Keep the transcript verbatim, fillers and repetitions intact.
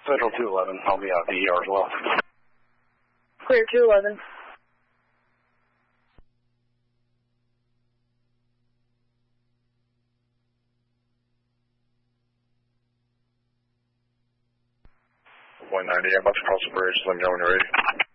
Central two eleven. I'll be out at the E R as well. Clear two eleven. one ninety, I'm about to cross the bridge. Let me know when you're ready.